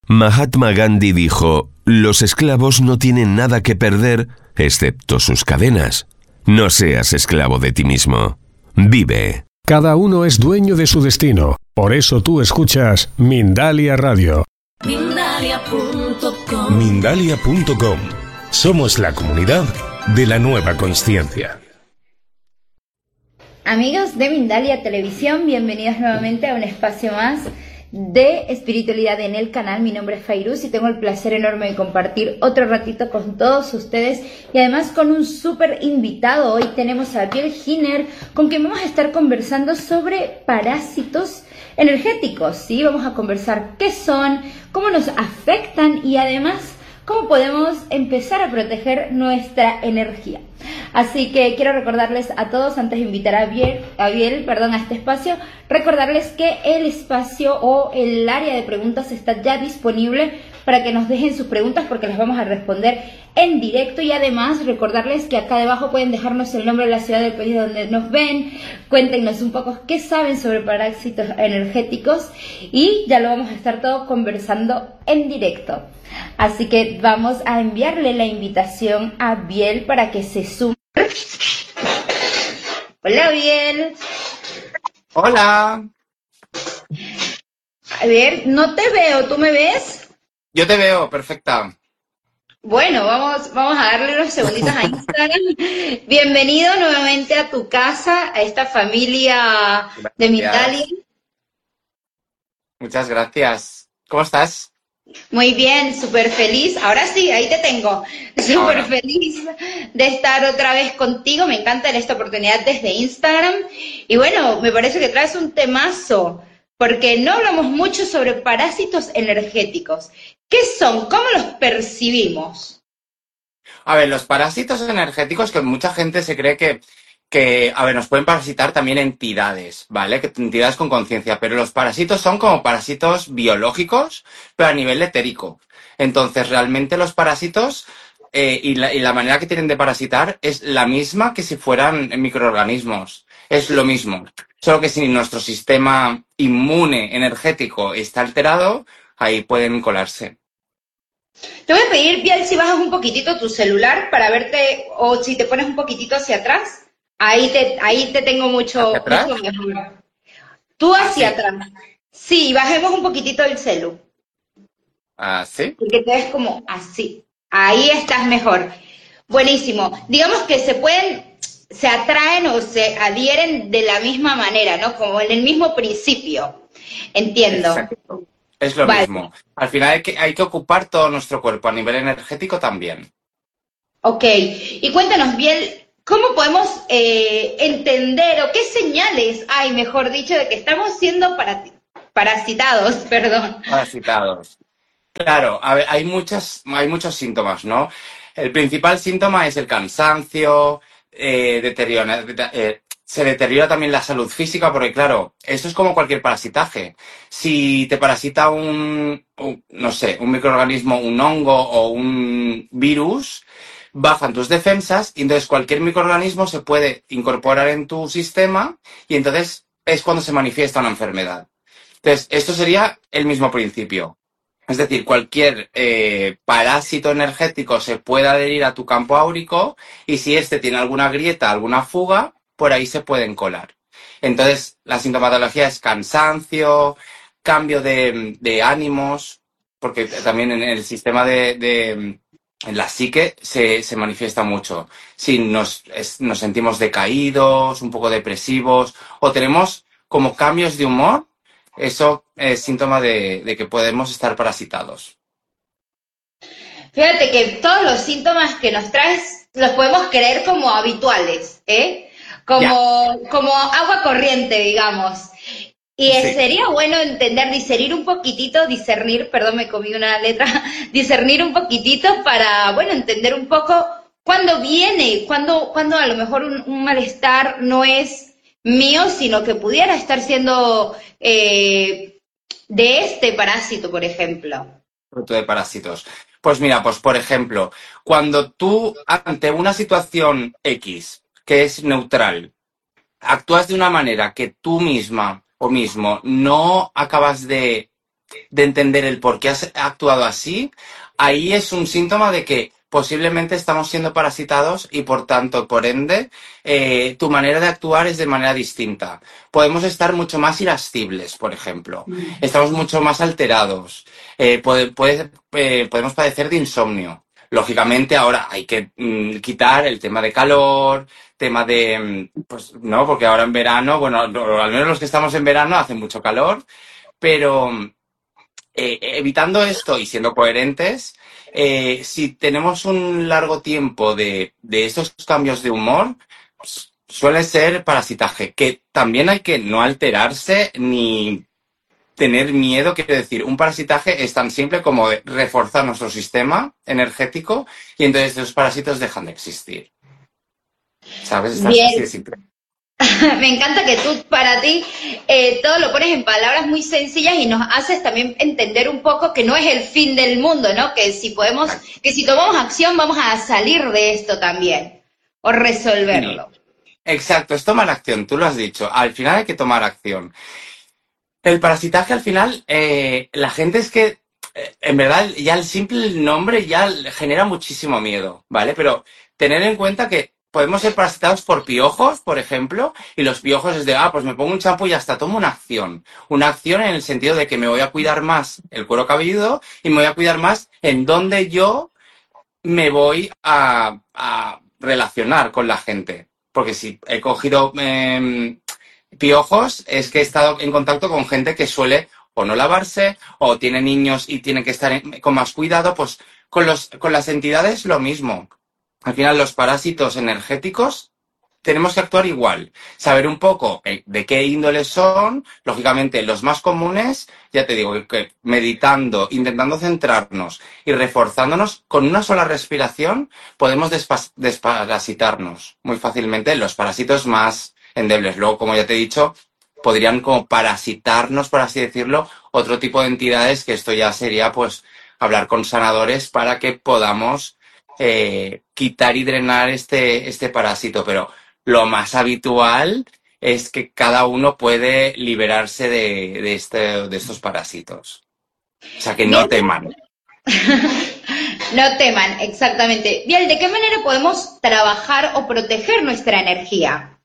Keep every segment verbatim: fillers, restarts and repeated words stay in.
Mahatma Gandhi dijo: los esclavos no tienen nada que perder excepto sus cadenas. No seas esclavo de ti mismo. Vive. Cada uno es dueño de su destino. Por eso tú escuchas Mindalia Radio. Mindalia punto com. Mindalia punto com. Somos la comunidad de la nueva consciencia. Amigos de Mindalia Televisión, bienvenidos nuevamente a un espacio más de espiritualidad en el canal. Mi nombre es Fairuz y tengo el placer enorme de compartir otro ratito con todos ustedes y además con un súper invitado. Hoy tenemos a Biel Giner, con quien vamos a estar conversando sobre parásitos energéticos, ¿sí? Vamos a conversar qué son, cómo nos afectan y además cómo podemos empezar a proteger nuestra energía. Así que quiero recordarles a todos, antes de invitar a Biel, a Biel, perdón, a este espacio, recordarles que el espacio o el área de preguntas está ya disponible para que nos dejen sus preguntas porque las vamos a responder en directo, y además recordarles que acá debajo pueden dejarnos el nombre de la ciudad del país donde nos ven, cuéntenos un poco qué saben sobre parásitos energéticos y ya lo vamos a estar todo conversando en directo. Así que vamos a enviarle la invitación a Biel para que se sume. Hola, Biel. Hola. A ver, no te veo, ¿tú me ves? Yo te veo, perfecta. Bueno, vamos, vamos a darle unos segunditos a Instagram. Bienvenido nuevamente a tu casa, a esta familia de Mindalia. Muchas gracias. ¿Cómo estás? Muy bien, súper feliz. Ahora sí, ahí te tengo. Súper feliz de estar otra vez contigo. Me encanta esta oportunidad desde Instagram. Y bueno, me parece que traes un temazo, porque no hablamos mucho sobre parásitos energéticos. ¿Qué son? ¿Cómo los percibimos? A ver, los parásitos energéticos, que mucha gente se cree que, que, a ver, nos pueden parasitar también entidades, ¿vale? Que entidades con conciencia, pero los parásitos son como parásitos biológicos, pero a nivel etérico. Entonces, realmente los parásitos eh, y, la, y la manera que tienen de parasitar es la misma que si fueran microorganismos. Es lo mismo. Solo que si nuestro sistema inmune energético está alterado, ahí pueden colarse. Te voy a pedir, Biel, si bajas un poquitito tu celular para verte, o si te pones un poquitito hacia atrás. Ahí te, ahí te tengo mucho, mucho mejor. Tú hacia atrás. Sí, bajemos un poquitito el celu. ¿Ah, sí? Porque te ves como así. Ahí estás mejor. Buenísimo. Digamos que se pueden, se atraen o se adhieren de la misma manera, ¿no? Como en el mismo principio. Entiendo. Exacto. Es lo vale. mismo. Al final hay que, hay que ocupar todo nuestro cuerpo a nivel energético también. Ok. Y cuéntanos, Biel, ¿cómo podemos eh, entender o qué señales hay, mejor dicho, de que estamos siendo para, parasitados? Perdón. Parasitados. Claro, a ver, hay, muchas, hay muchos síntomas, ¿no? El principal síntoma es el cansancio, eh, deteriora, eh, se deteriora también la salud física, porque claro, esto es como cualquier parasitaje. Si te parasita un, un, no sé, un microorganismo, un hongo o un virus, bajan tus defensas y entonces cualquier microorganismo se puede incorporar en tu sistema y entonces es cuando se manifiesta una enfermedad. Entonces, esto sería el mismo principio. Es decir, cualquier eh, parásito energético se puede adherir a tu campo áurico y si este tiene alguna grieta, alguna fuga, por ahí se pueden colar. Entonces, la sintomatología es cansancio, cambio de, de ánimos, porque también en el sistema de, de en la psique se, se manifiesta mucho. Si nos, es, nos sentimos decaídos, un poco depresivos, o tenemos como cambios de humor, eso es síntoma de, de que podemos estar parasitados. Fíjate que todos los síntomas que nos traes los podemos creer como habituales, ¿eh? Como, como agua corriente, digamos. Y sí. Sería bueno entender, discernir un poquitito, discernir, perdón, me comí una letra, discernir un poquitito para, bueno, entender un poco cuándo viene, cuándo, cuándo a lo mejor un, un malestar no es mío, sino que pudiera estar siendo eh, de este parásito, por ejemplo. Fruto de parásitos. Pues mira, pues por ejemplo, cuando tú ante una situación X, que es neutral, actúas de una manera que tú misma o mismo no acabas de de entender el por qué has actuado así, ahí es un síntoma de que posiblemente estamos siendo parasitados y por tanto, por ende, eh, tu manera de actuar es de manera distinta. Podemos estar mucho más irascibles, por ejemplo. Estamos mucho más alterados. Eh, puede, puede, eh, podemos padecer de insomnio. Lógicamente ahora hay que mm, quitar el tema de calor, tema de... Pues no, porque ahora en verano, bueno, no, al menos los que estamos en verano hace mucho calor, pero eh, evitando esto y siendo coherentes, eh, si tenemos un largo tiempo de, de estos cambios de humor, pues, suele ser parasitaje, que también hay que no alterarse ni tener miedo. Quiero decir, un parasitaje es tan simple como reforzar nuestro sistema energético y entonces los parásitos dejan de existir. ¿Sabes? Es así de simple. Me encanta que tú, para ti, eh, todo lo pones en palabras muy sencillas y nos haces también entender un poco que no es el fin del mundo, ¿no? Que si podemos, que si tomamos acción vamos a salir de esto también, o resolverlo. Exacto, es tomar acción, tú lo has dicho. Al final hay que tomar acción. El parasitaje, al final, eh, la gente es que, eh, en verdad, ya el simple nombre ya genera muchísimo miedo, ¿vale? Pero tener en cuenta que podemos ser parasitados por piojos, por ejemplo, y los piojos es de, ah, pues me pongo un champú y hasta tomo una acción. Una acción en el sentido de que me voy a cuidar más el cuero cabelludo y me voy a cuidar más en dónde yo me voy a, a relacionar con la gente. Porque si he cogido eh, piojos, es que he estado en contacto con gente que suele o no lavarse, o tiene niños y tiene que estar en, con más cuidado, pues con, los, con las entidades lo mismo. Al final, los parásitos energéticos tenemos que actuar igual. Saber un poco de qué índole son. Lógicamente, los más comunes, ya te digo, que meditando, intentando centrarnos y reforzándonos con una sola respiración, podemos despa- desparasitarnos muy fácilmente. Los parásitos más endebles. Luego, como ya te he dicho, podrían como parasitarnos, por así decirlo, otro tipo de entidades, que esto ya sería, pues, hablar con sanadores para que podamos Eh, quitar y drenar este, este parásito, pero lo más habitual es que cada uno puede liberarse de, de, este, de estos parásitos. O sea, que no teman. No teman, exactamente. Bien, ¿de qué manera podemos trabajar o proteger nuestra energía?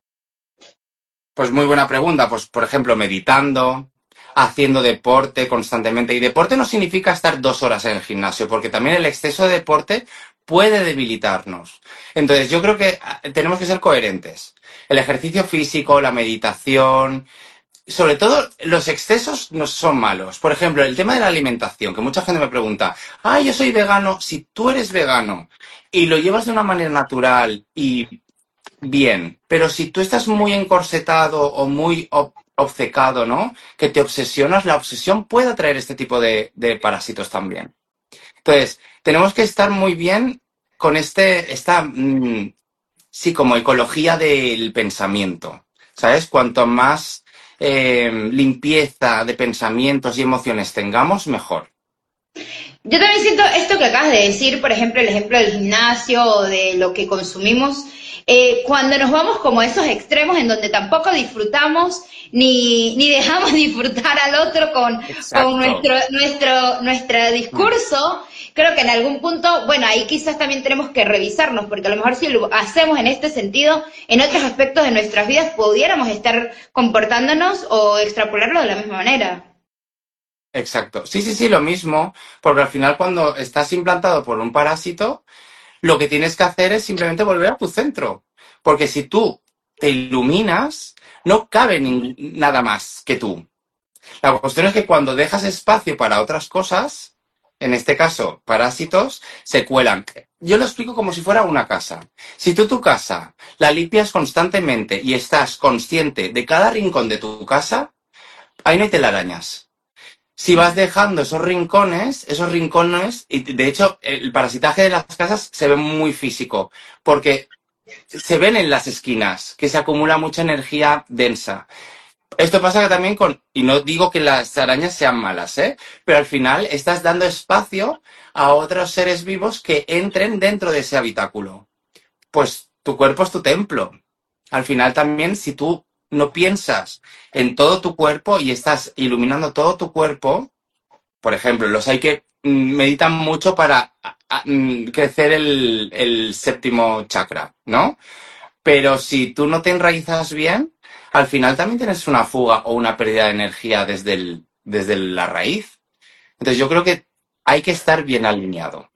Pues muy buena pregunta. Pues, por ejemplo, meditando, haciendo deporte constantemente. Y deporte no significa estar dos horas en el gimnasio, porque también el exceso de deporte puede debilitarnos. Entonces, yo creo que tenemos que ser coherentes. El ejercicio físico, la meditación, sobre todo los excesos no son malos. Por ejemplo, el tema de la alimentación, que mucha gente me pregunta, ah, yo soy vegano. Si tú eres vegano y lo llevas de una manera natural y bien, pero si tú estás muy encorsetado o muy ob- obcecado, ¿no? Que te obsesionas, la obsesión puede atraer este tipo de, de parásitos también. Entonces, tenemos que estar muy bien con este, esta, mmm, sí, como ecología del pensamiento, ¿sabes? Cuanto más eh, limpieza de pensamientos y emociones tengamos, mejor. Yo también siento esto que acabas de decir, por ejemplo, el ejemplo del gimnasio o de lo que consumimos, eh, cuando nos vamos como a esos extremos en donde tampoco disfrutamos ni, ni dejamos disfrutar al otro con, con nuestro, nuestro, nuestro discurso, creo que en algún punto, bueno, ahí quizás también tenemos que revisarnos, porque a lo mejor si lo hacemos en este sentido, en otros aspectos de nuestras vidas pudiéramos estar comportándonos o extrapolarlo de la misma manera. Exacto. Sí, sí, sí, lo mismo, porque al final cuando estás implantado por un parásito, lo que tienes que hacer es simplemente volver a tu centro. Porque si tú te iluminas, no cabe ni nada más que tú. La cuestión es que cuando dejas espacio para otras cosas, en este caso parásitos, se cuelan. Yo lo explico como si fuera una casa. Si tú tu casa la limpias constantemente y estás consciente de cada rincón de tu casa, ahí no hay telarañas. Si vas dejando esos rincones, esos rincones, y de hecho el parasitaje de las casas se ve muy físico, porque se ven en las esquinas que se acumula mucha energía densa. Esto pasa también con, y no digo que las arañas sean malas, ¿eh? Pero al final estás dando espacio a otros seres vivos que entren dentro de ese habitáculo. Pues tu cuerpo es tu templo. Al final también, si tú no piensas en todo tu cuerpo y estás iluminando todo tu cuerpo, por ejemplo, los hay que mm, meditan mucho para a- a- mm, crecer el, el séptimo chakra, ¿no? Pero si tú no te enraizas bien, al final también tienes una fuga o una pérdida de energía desde el, desde la raíz. Entonces yo creo que hay que estar bien alineado.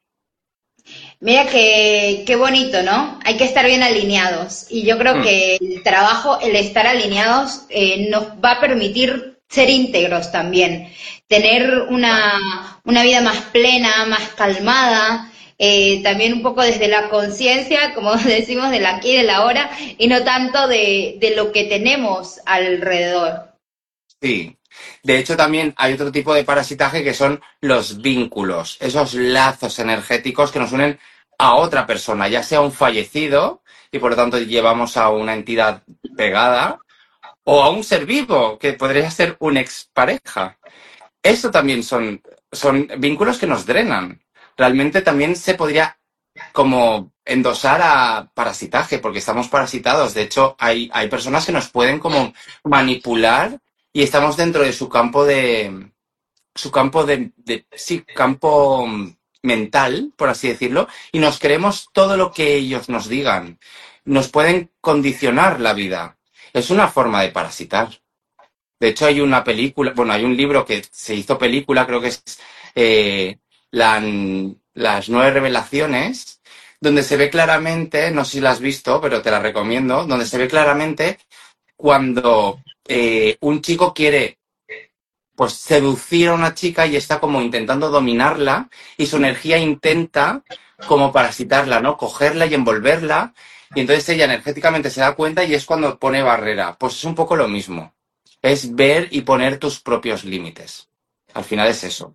Mira que qué bonito, ¿no? Hay que estar bien alineados. Y yo creo Mm, que el trabajo, el estar alineados, eh, nos va a permitir ser íntegros también, tener claro. una, una vida más plena, más calmada, eh, también un poco desde la conciencia, como decimos, del aquí y del ahora, y no tanto de, de lo que tenemos alrededor. Sí. De hecho, también hay otro tipo de parasitaje que son los vínculos, esos lazos energéticos que nos unen a otra persona, ya sea un fallecido, y por lo tanto llevamos a una entidad pegada, o a un ser vivo, que podría ser una expareja. Eso también son, son vínculos que nos drenan. Realmente también se podría como endosar a parasitaje, porque estamos parasitados. De hecho, hay, hay personas que nos pueden como manipular y estamos dentro de su campo de, su campo de, de sí, campo mm, mental, por así decirlo, y nos creemos todo lo que ellos nos digan. Nos pueden condicionar la vida. Es una forma de parasitar. De hecho, hay una película, bueno, hay un libro que se hizo película, creo que es eh, la- Las nueve revelaciones, donde se ve claramente, no sé si la has visto, pero te la recomiendo, donde se ve claramente cuando eh, un chico quiere pues seducir a una chica y está como intentando dominarla y su energía intenta como parasitarla, ¿no? Cogerla y envolverla y entonces ella energéticamente se da cuenta y es cuando pone barrera. Pues es un poco lo mismo. Es ver y poner tus propios límites. Al final es eso.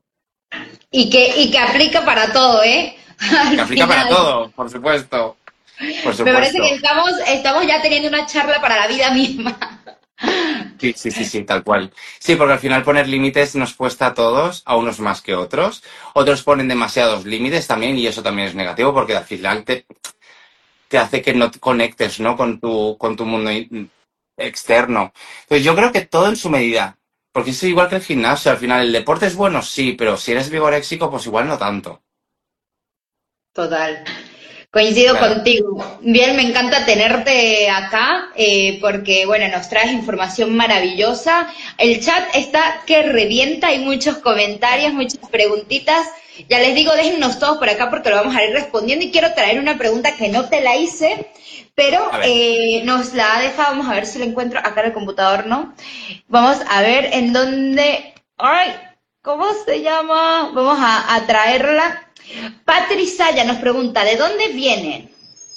Y que, y que aplica para todo, ¿eh? Que Al aplica para final. todo, por supuesto. Por Me parece que supuesto. estamos, estamos ya teniendo una charla para la vida misma. Sí, sí, sí, sí, tal cual. Sí, porque al final poner límites nos cuesta a todos, a unos más que otros. Otros ponen demasiados límites también y eso también es negativo porque al final te, te hace que no te conectes, ¿no? con tu, con tu mundo in- externo. Entonces yo creo que todo en su medida. Porque es igual que el gimnasio. Al final el deporte es bueno, sí, pero si eres vigoréxico, pues igual no tanto. Total. Coincido Claro. contigo. Bien, me encanta tenerte acá eh, porque, bueno, nos traes información maravillosa. El chat está que revienta, hay muchos comentarios, muchas preguntitas. Ya les digo, déjennos todos por acá porque lo vamos a ir respondiendo y quiero traer una pregunta que no te la hice, pero A ver. eh, nos la ha dejado, vamos a ver si la encuentro acá en el computador, ¿no? Vamos a ver en dónde... ¡Ay! ¿Cómo se llama? Vamos a, a traerla. Patri Saya nos pregunta, ¿de dónde vienen?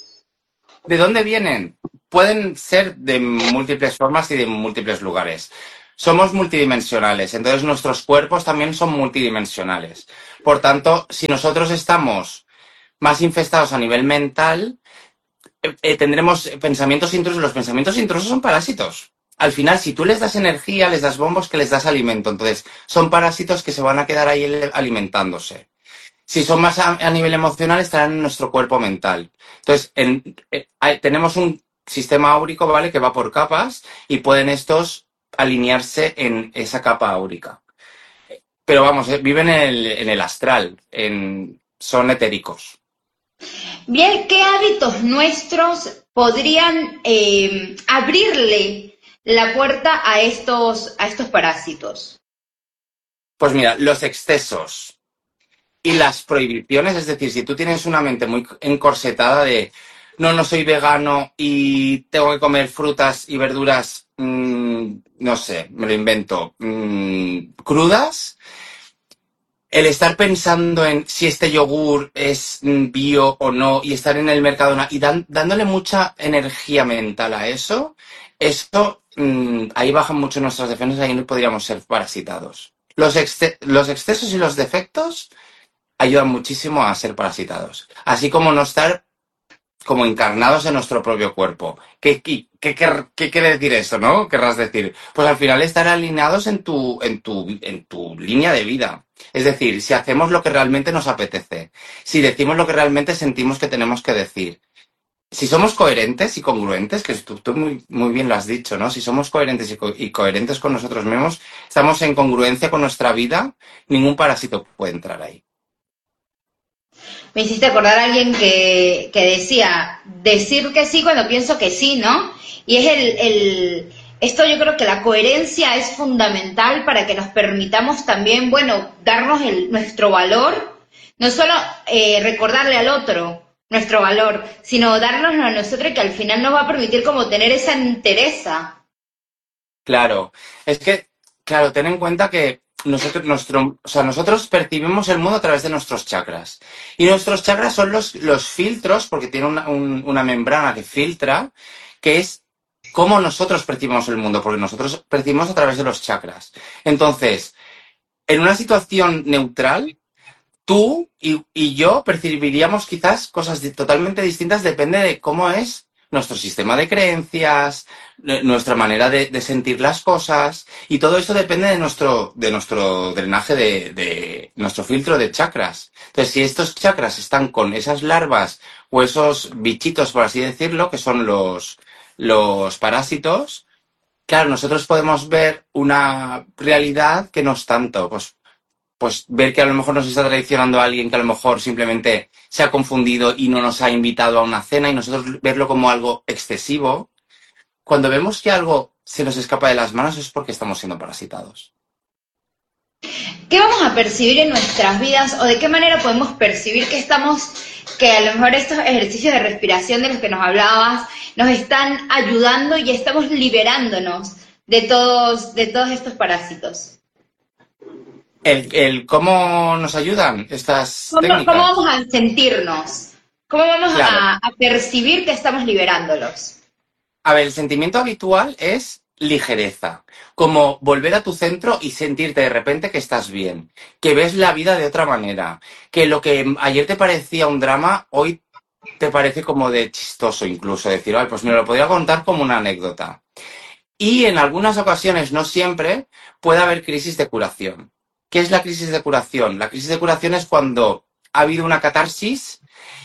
¿De dónde vienen? Pueden ser de múltiples formas y de múltiples lugares. Somos multidimensionales, entonces nuestros cuerpos también son multidimensionales. Por tanto, si nosotros estamos más infestados a nivel mental, eh, eh, tendremos pensamientos intrusos. Los pensamientos intrusos son parásitos. Al final, si tú les das energía, les das bombos, que les das alimento. Entonces, son parásitos que se van a quedar ahí alimentándose. Si son más a, a nivel emocional, estarán en nuestro cuerpo mental. Entonces, en, eh, hay- tenemos un sistema áurico, ¿vale? Que va por capas y pueden estos alinearse en esa capa áurica. Pero vamos, eh, viven en el, en el astral, en, son etéricos. Bien, ¿qué hábitos nuestros podrían eh, abrirle la puerta a estos, a estos parásitos? Pues mira, los excesos y las prohibiciones, es decir, si tú tienes una mente muy encorsetada de no, no soy vegano y tengo que comer frutas y verduras, mmm, no sé, me lo invento, mmm, crudas, el estar pensando en si este yogur es mm, bio o no y estar en el mercado y dan, dándole mucha energía mental a eso, eso mmm, ahí bajan mucho nuestras defensas, ahí no podríamos ser parasitados. Los, exce los excesos y los defectos ayudan muchísimo a ser parasitados. Así como no estar como encarnados en nuestro propio cuerpo. ¿Qué, qué, qué, qué, qué quiere decir eso, no? Querrás decir. Pues al final estar alineados en tu, en tu, en tu línea de vida. Es decir, si hacemos lo que realmente nos apetece, si decimos lo que realmente sentimos que tenemos que decir, si somos coherentes y congruentes, que tú, tú muy, muy bien lo has dicho, ¿no? Si somos coherentes y, co y coherentes con nosotros mismos, estamos en congruencia con nuestra vida, ningún parásito puede entrar ahí. Me hiciste acordar a alguien que, que decía, decir que sí cuando pienso que sí, ¿no? Y es el, el, esto yo creo que la coherencia es fundamental para que nos permitamos también, bueno, darnos el, nuestro valor, no solo eh, recordarle al otro nuestro valor, sino dárnoslo a nosotros, que al final nos va a permitir como tener esa entereza. Claro, es que, claro, ten en cuenta que nosotros, nuestro, o sea, nosotros percibimos el mundo a través de nuestros chakras. Y nuestros chakras son los, los filtros, porque tiene una, un, una membrana que filtra, que es cómo nosotros percibimos el mundo, porque nosotros percibimos a través de los chakras. Entonces, en una situación neutral, tú y, y yo percibiríamos quizás cosas de, totalmente distintas, depende de cómo es nuestro sistema de creencias, nuestra manera de, de sentir las cosas, y todo eso depende de nuestro, de nuestro drenaje, de, de nuestro filtro de chakras. Entonces, si estos chakras están con esas larvas o esos bichitos, por así decirlo, que son los, los parásitos, claro, nosotros podemos ver una realidad que no es tanto, pues pues ver que a lo mejor nos está traicionando a alguien que a lo mejor simplemente se ha confundido y no nos ha invitado a una cena, y nosotros verlo como algo excesivo. Cuando vemos que algo se nos escapa de las manos es porque estamos siendo parasitados. ¿Qué vamos a percibir en nuestras vidas, o de qué manera podemos percibir que estamos, que a lo mejor estos ejercicios de respiración de los que nos hablabas nos están ayudando y estamos liberándonos de todos, de todos estos parásitos? El, el cómo nos ayudan estas ¿Cómo, técnicas. ¿Cómo vamos a sentirnos? ¿Cómo vamos Claro. a, a percibir que estamos liberándolos? A ver, el sentimiento habitual es ligereza, como volver a tu centro y sentirte de repente que estás bien, que ves la vida de otra manera, que lo que ayer te parecía un drama, hoy te parece como de chistoso incluso, decir, ay, pues me lo podría contar como una anécdota. Y en algunas ocasiones, no siempre, puede haber crisis de curación. ¿Qué es la crisis de curación? La crisis de curación es cuando ha habido una catarsis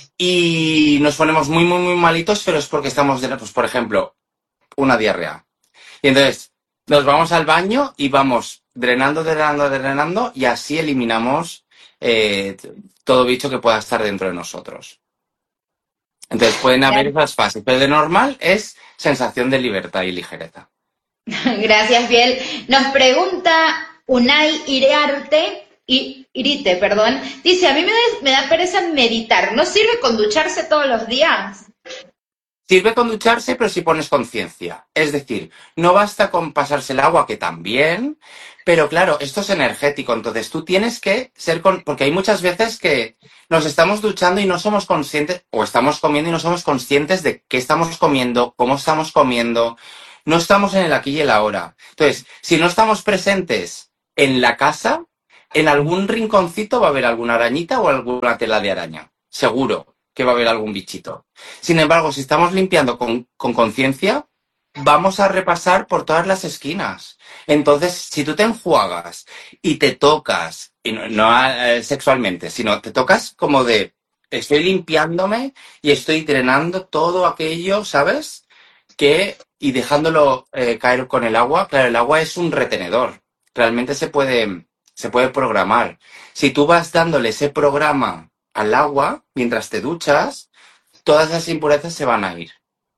y nos ponemos muy, muy, muy malitos, pero es porque estamos, de, pues, por ejemplo, una diarrea. Y entonces nos vamos al baño y vamos drenando, drenando, drenando, y así eliminamos eh, todo bicho que pueda estar dentro de nosotros. Entonces pueden haber esas fases, pero de normal es sensación de libertad y ligereza. Gracias, Biel. Nos pregunta Unai Iriarte, I, Irite, perdón, dice, a mí me, me da pereza meditar, ¿no sirve con ducharse todos los días? Sirve con ducharse, pero si pones conciencia. Es decir, no basta con pasarse el agua, que también, pero claro, esto es energético, entonces tú tienes que ser con... Porque hay muchas veces que nos estamos duchando y no somos conscientes, o estamos comiendo y no somos conscientes de qué estamos comiendo, cómo estamos comiendo, no estamos en el aquí y el ahora. Entonces, si no estamos presentes en la casa, en algún rinconcito va a haber alguna arañita o alguna tela de araña, seguro que va a haber algún bichito. Sin embargo, si estamos limpiando con con conciencia, vamos a repasar por todas las esquinas. Entonces, si tú te enjuagas y te tocas, y no, no eh, sexualmente, sino te tocas como de, estoy limpiándome y estoy drenando todo aquello, ¿sabes? Que, y dejándolo eh, caer con el agua. Claro, el agua es un retenedor. Realmente se puede, se puede programar. Si tú vas dándole ese programa al agua, mientras te duchas, todas las impurezas se van a ir.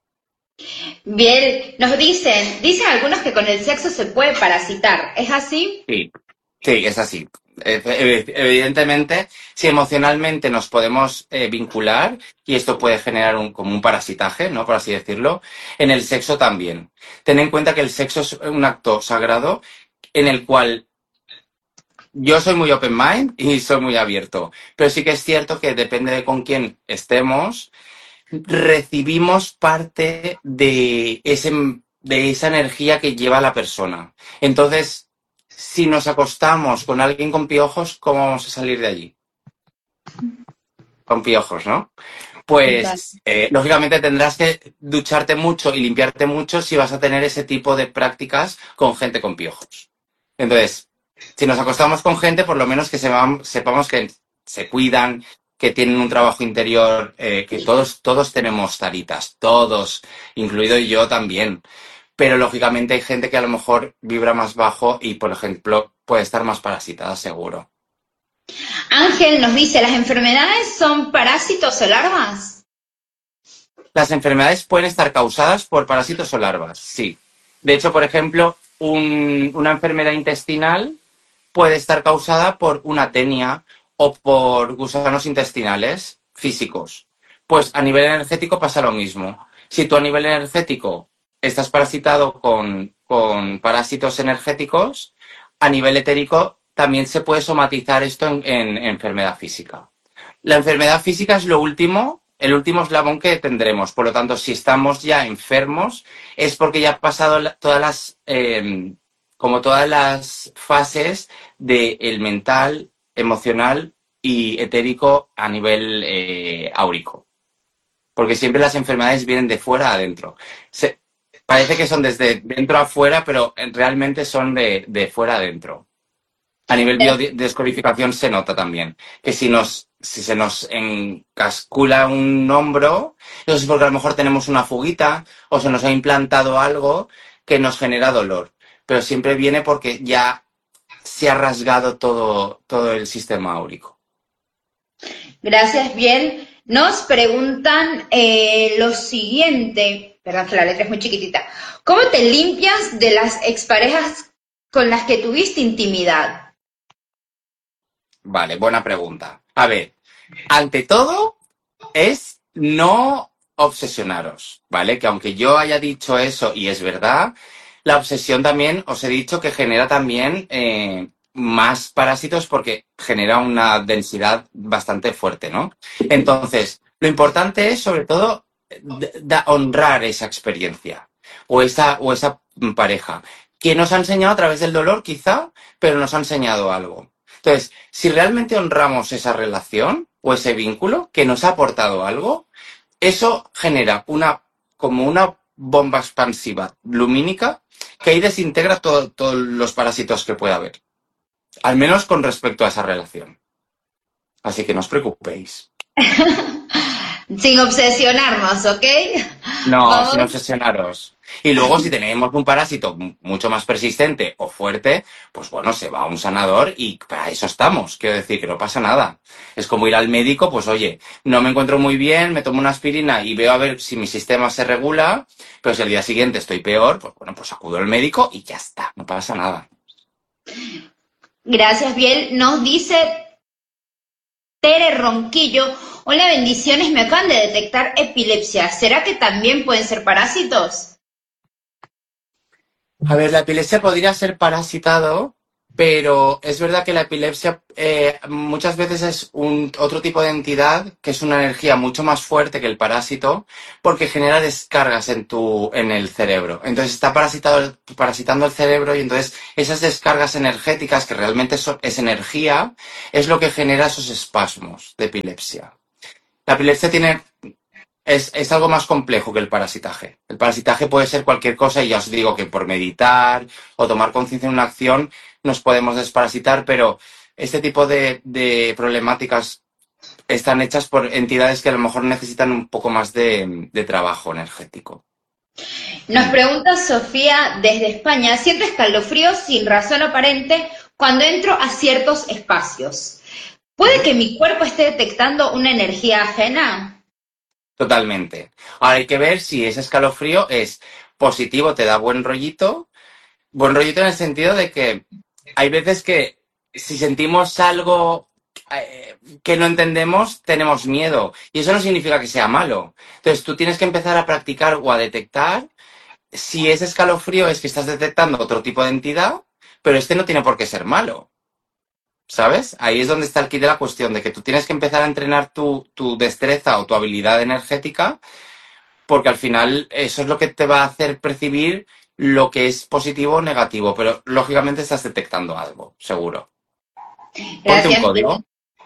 Bien, nos dicen, dicen algunos que con el sexo se puede parasitar, ¿es así? Sí, sí, es así. Evidentemente, si emocionalmente nos podemos eh, vincular, y esto puede generar un, como un parasitaje, ¿no? Por así decirlo, en el sexo también. Ten en cuenta que el sexo es un acto sagrado en el cual yo soy muy open mind y soy muy abierto, pero sí que es cierto que depende de con quién estemos, recibimos parte de, ese, de esa energía que lleva la persona. Entonces, si nos acostamos con alguien con piojos, ¿cómo vamos a salir de allí? Con piojos, ¿no? Pues, eh, lógicamente tendrás que ducharte mucho y limpiarte mucho si vas a tener ese tipo de prácticas con gente con piojos. Entonces, si nos acostamos con gente, por lo menos que sepamos que se cuidan, que tienen un trabajo interior, eh, que todos, todos tenemos taritas, todos, incluido yo también. Pero lógicamente hay gente que a lo mejor vibra más bajo y, por ejemplo, puede estar más parasitada, seguro. Ángel nos dice, ¿las enfermedades son parásitos o larvas? Las enfermedades pueden estar causadas por parásitos o larvas, sí. De hecho, por ejemplo, un, una enfermedad intestinal puede estar causada por una tenia o por gusanos intestinales físicos. Pues a nivel energético pasa lo mismo. Si tú a nivel energético estás parasitado con, con parásitos energéticos, a nivel etérico también se puede somatizar esto en, en, en enfermedad física. La enfermedad física es lo último, el último eslabón que tendremos. Por lo tanto, si estamos ya enfermos, es porque ya ha pasado la, todas las, eh, como todas las fases del mental, emocional y etérico a nivel eh, áurico. Porque siempre las enfermedades vienen de fuera a adentro. Se, Parece que son desde dentro a afuera, pero realmente son de, de fuera a adentro. A nivel biodescodificación se nota también que si, nos, si se nos encascula un hombro, eso es porque a lo mejor tenemos una fuguita o se nos ha implantado algo que nos genera dolor. Pero siempre viene porque ya se ha rasgado todo, todo el sistema áurico. Gracias, Biel. Nos preguntan eh, lo siguiente... Perdón, que la letra es muy chiquitita. ¿Cómo te limpias de las exparejas con las que tuviste intimidad? Vale, buena pregunta. A ver, ante todo es no obsesionaros, ¿vale? Que aunque yo haya dicho eso y es verdad, la obsesión también os he dicho que genera también eh, más parásitos porque genera una densidad bastante fuerte, ¿no? Entonces, lo importante es sobre todo Da, honrar esa experiencia o esa, o esa pareja que nos ha enseñado a través del dolor quizá, pero nos ha enseñado algo. Entonces, si realmente honramos esa relación o ese vínculo que nos ha aportado algo, eso genera una como una bomba expansiva lumínica que ahí desintegra todo, todos los parásitos que pueda haber, al menos con respecto a esa relación. Así que no os preocupéis. Sin obsesionarnos, ¿ok? No, Vamos. Sin obsesionaros. Y luego si tenemos un parásito mucho más persistente o fuerte, pues bueno, se va a un sanador y para eso estamos. Quiero decir que no pasa nada. Es como ir al médico, pues oye, no me encuentro muy bien, me tomo una aspirina y veo a ver si mi sistema se regula, pero si al día siguiente estoy peor, pues bueno, pues acudo al médico y ya está, no pasa nada. Gracias, Biel. Nos dice Tere Ronquillo, hola, bendiciones, me acaban de detectar epilepsia. ¿Será que también pueden ser parásitos? A ver, la epilepsia podría ser parasitado, pero es verdad que la epilepsia eh, muchas veces es un otro tipo de entidad que es una energía mucho más fuerte que el parásito porque genera descargas en tu en el cerebro. Entonces está parasitado, parasitando el cerebro y entonces esas descargas energéticas que realmente son, es energía es lo que genera esos espasmos de epilepsia. La epilepsia tiene es, es algo más complejo que el parasitaje. El parasitaje puede ser cualquier cosa y ya os digo que por meditar o tomar conciencia en una acción nos podemos desparasitar, pero este tipo de, de problemáticas están hechas por entidades que a lo mejor necesitan un poco más de, de trabajo energético. Nos pregunta Sofía desde España, siento escalofríos sin razón aparente cuando entro a ciertos espacios. ¿Puede que mi cuerpo esté detectando una energía ajena? Totalmente. Ahora hay que ver si ese escalofrío es positivo, te da buen rollito. Buen rollito en el sentido de que hay veces que si sentimos algo eh, que no entendemos, tenemos miedo. Y eso no significa que sea malo. Entonces tú tienes que empezar a practicar o a detectar si ese escalofrío es que estás detectando otro tipo de entidad, pero este no tiene por qué ser malo. ¿Sabes? Ahí es donde está el kit de la cuestión, de que tú tienes que empezar a entrenar tu, tu destreza o tu habilidad energética, porque al final eso es lo que te va a hacer percibir lo que es positivo o negativo, pero lógicamente estás detectando algo, seguro. Ponte un código.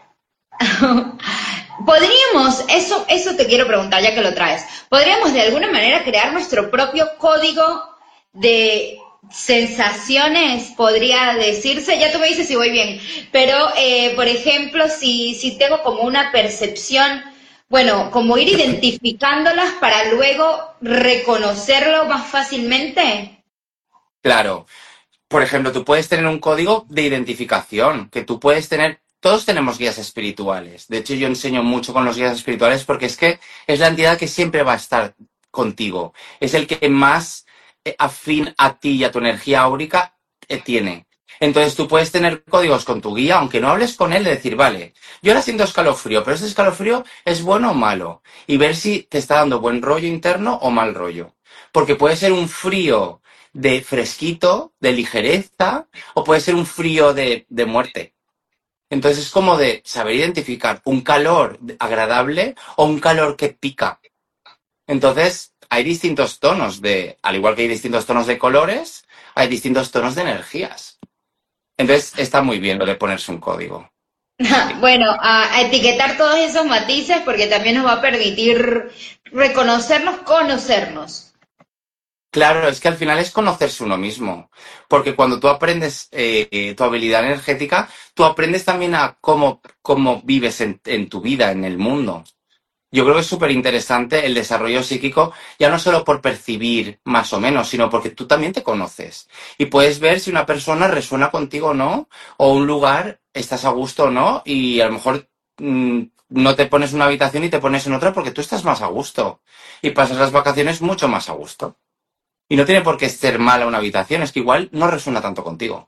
Podríamos, eso, eso te quiero preguntar ya que lo traes, ¿podríamos de alguna manera crear nuestro propio código de sensaciones, podría decirse, ya tú me dices si voy bien, pero eh, por ejemplo, si, si tengo como una percepción, bueno, como ir identificándolas para luego reconocerlo más fácilmente. Claro. Por ejemplo, tú puedes tener un código de identificación, que tú puedes tener, todos tenemos guías espirituales. De hecho, yo enseño mucho con los guías espirituales porque es que es la entidad que siempre va a estar contigo. Es el que más eh, afín a ti y a tu energía áurica eh, tiene. Entonces tú puedes tener códigos con tu guía, aunque no hables con él, de decir, vale, yo ahora siento escalofrío, pero ese escalofrío es bueno o malo. Y ver si te está dando buen rollo interno o mal rollo. Porque puede ser un frío de fresquito, de ligereza, o puede ser un frío de, de muerte. Entonces es como de saber identificar un calor agradable o un calor que pica. Entonces hay distintos tonos de, al igual que hay distintos tonos de colores, hay distintos tonos de energías. Entonces está muy bien lo de ponerse un código. Bueno, a, a etiquetar todos esos matices porque también nos va a permitir reconocernos, conocernos. Claro, es que al final es conocerse uno mismo, porque cuando tú aprendes eh, tu habilidad energética, tú aprendes también a cómo, cómo vives en, en tu vida, en el mundo. Yo creo que es súper interesante el desarrollo psíquico, ya no solo por percibir más o menos, sino porque tú también te conoces. Y puedes ver si una persona resuena contigo o no, o un lugar estás a gusto o no, y a lo mejor mmm, no te pones en una habitación y te pones en otra porque tú estás más a gusto. Y pasas las vacaciones mucho más a gusto. Y no tiene por qué ser mala una habitación, es que igual no resuena tanto contigo.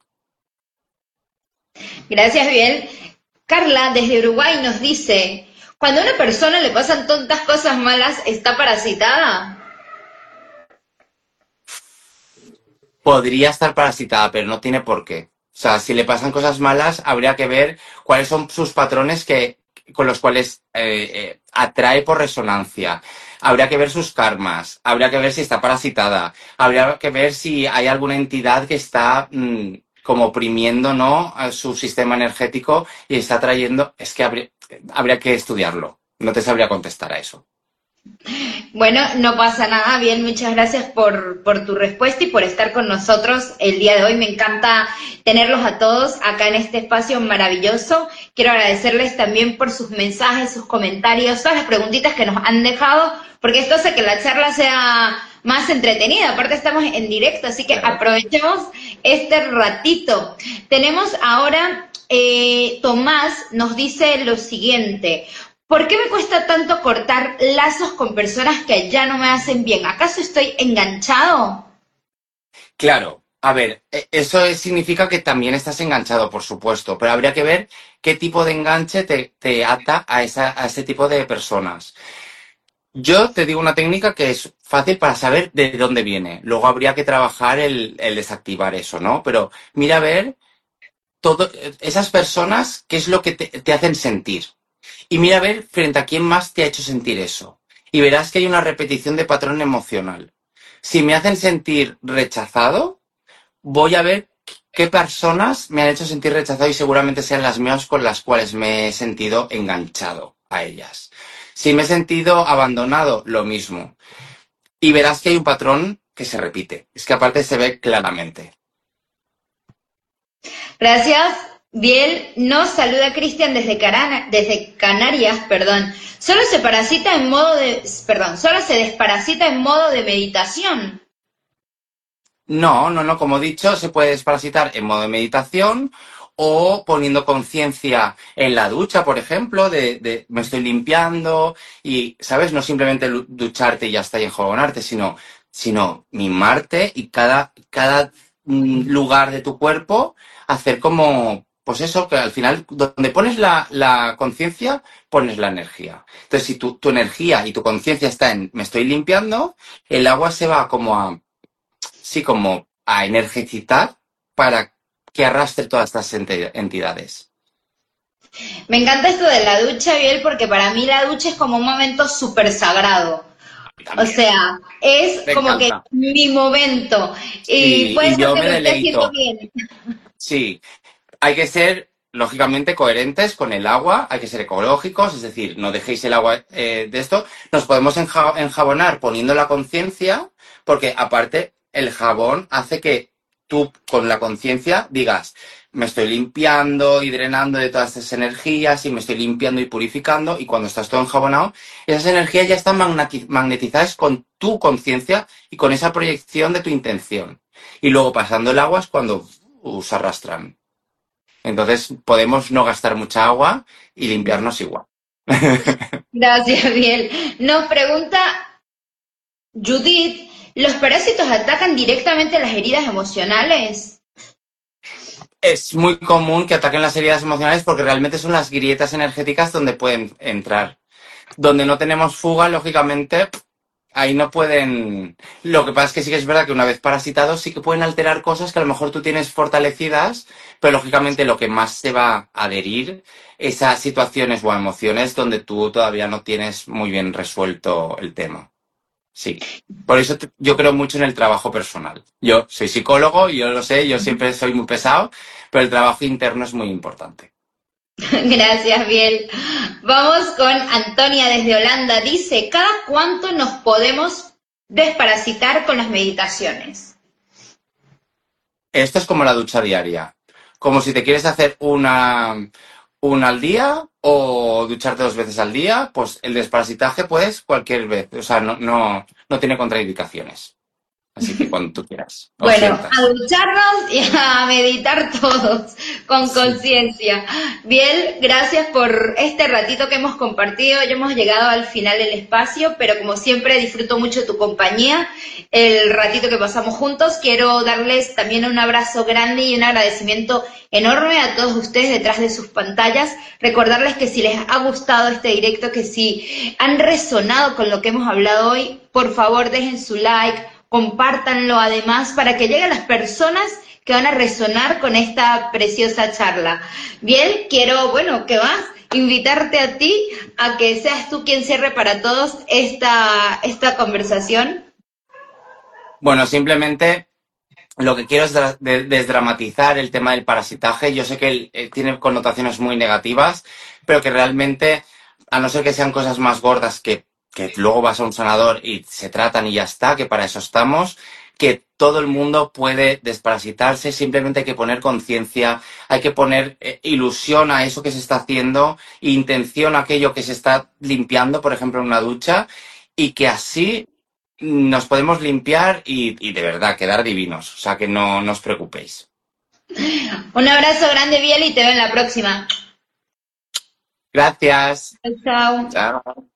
Gracias, Biel. Carla, desde Uruguay, nos dice, cuando a una persona le pasan tantas cosas malas, ¿está parasitada? Podría estar parasitada, pero no tiene por qué. O sea, si le pasan cosas malas, habría que ver cuáles son sus patrones que, con los cuales eh, eh, atrae por resonancia. Habría que ver sus karmas, habría que ver si está parasitada, habría que ver si hay alguna entidad que está mmm, como oprimiendo, ¿no?, a su sistema energético y está trayendo... Es que habría, habría que estudiarlo, no te sabría contestar a eso. Bueno, no pasa nada, bien, muchas gracias por, por tu respuesta y por estar con nosotros el día de hoy. Me encanta tenerlos a todos acá en este espacio maravilloso. Quiero agradecerles también por sus mensajes, sus comentarios, todas las preguntitas que nos han dejado, porque esto hace que la charla sea más entretenida. Aparte estamos en directo, así que aprovechemos este ratito. Tenemos ahora, eh, Tomás nos dice lo siguiente: ¿por qué me cuesta tanto cortar lazos con personas que ya no me hacen bien? ¿Acaso estoy enganchado? Claro, a ver, eso significa que también estás enganchado, por supuesto, pero habría que ver qué tipo de enganche te, te ata a, esa, a ese tipo de personas. Yo te digo una técnica que es fácil para saber de dónde viene. Luego habría que trabajar el, el desactivar eso, ¿no? Pero mira a ver todo, esas personas, qué es lo que te, te hacen sentir. Y mira a ver frente a quién más te ha hecho sentir eso. Y verás que hay una repetición de patrón emocional. Si me hacen sentir rechazado, voy a ver qué personas me han hecho sentir rechazado y seguramente sean las mías con las cuales me he sentido enganchado a ellas. Si me he sentido abandonado, lo mismo. Y verás que hay un patrón que se repite. Es que aparte se ve claramente. Gracias. Bien, nos saluda Cristian desde, Carana, desde Canarias, perdón. Solo se parasita en modo de, perdón, solo se desparasita en modo de meditación. No, no, no, como he dicho, se puede desparasitar en modo de meditación o poniendo conciencia en la ducha, por ejemplo, de, de me estoy limpiando y, ¿sabes? No simplemente ducharte y ya está y enjabonarte, sino, sino mimarte y cada, cada lugar de tu cuerpo hacer como... Pues eso, que al final, donde pones la, la conciencia, pones la energía. Entonces, si tu, tu energía y tu conciencia está en me estoy limpiando, el agua se va como a, sí, como a energizar para que arrastre todas estas entidades. Me encanta esto de la ducha, Biel, porque para mí la ducha es como un momento súper sagrado. O sea, es me como encanta. Que mi momento. Sí, y puede y ser yo que me lo esté deleito. haciendo bien. Sí. Hay que ser, lógicamente, coherentes con el agua, hay que ser ecológicos, es decir, no dejéis el agua eh, de esto. Nos podemos enja enjabonar poniendo la conciencia, porque aparte el jabón hace que tú con la conciencia digas, me estoy limpiando y drenando de todas estas energías y me estoy limpiando y purificando, y cuando estás todo enjabonado, esas energías ya están magneti- magnetizadas con tu conciencia y con esa proyección de tu intención. Y luego pasando el agua es cuando uh, se arrastran. Entonces podemos no gastar mucha agua y limpiarnos igual. Gracias, Biel. Nos pregunta Judith, ¿los parásitos atacan directamente las heridas emocionales? Es muy común que ataquen las heridas emocionales porque realmente son las grietas energéticas donde pueden entrar. Donde no tenemos fuga, lógicamente, ahí no pueden... Lo que pasa es que sí que es verdad que una vez parasitados sí que pueden alterar cosas que a lo mejor tú tienes fortalecidas, pero lógicamente lo que más se va a adherir es a situaciones o a emociones donde tú todavía no tienes muy bien resuelto el tema. Sí, por eso te- yo creo mucho en el trabajo personal. Yo soy psicólogo, yo lo sé, yo siempre soy muy pesado, pero el trabajo interno es muy importante. Gracias, Biel. Vamos con Antonia desde Holanda. Dice, ¿cada cuánto nos podemos desparasitar con las meditaciones? Esto es como la ducha diaria. Como si te quieres hacer una, una al día o ducharte dos veces al día, pues el desparasitaje puedes cualquier vez. O sea, no, no, no tiene contraindicaciones. Así que cuando tú quieras o Bueno, a sientas. ducharnos y a meditar todos con Sí. conciencia. Biel, gracias por este ratito que hemos compartido. Ya hemos llegado al final del espacio, pero como siempre disfruto mucho tu compañía, el ratito que pasamos juntos. Quiero darles también un abrazo grande y un agradecimiento enorme a todos ustedes detrás de sus pantallas. Recordarles que si les ha gustado este directo, que si han resonado con lo que hemos hablado hoy, por favor dejen su like, compártanlo además para que lleguen las personas que van a resonar con esta preciosa charla. Bien, quiero, bueno, ¿qué más? Invitarte a ti a que seas tú quien cierre para todos esta, esta conversación. Bueno, simplemente lo que quiero es dra- de- desdramatizar el tema del parasitaje. Yo sé que el- eh, tiene connotaciones muy negativas, pero que realmente, a no ser que sean cosas más gordas que, que luego vas a un sanador y se tratan y ya está, que para eso estamos, que todo el mundo puede desparasitarse, simplemente hay que poner conciencia, hay que poner eh, ilusión a eso que se está haciendo, intención a aquello que se está limpiando, por ejemplo, en una ducha, y que así nos podemos limpiar y, y de verdad quedar divinos. O sea que no, no os preocupéis. Un abrazo grande, Biel, y te veo en la próxima. Gracias. Chao. Chao.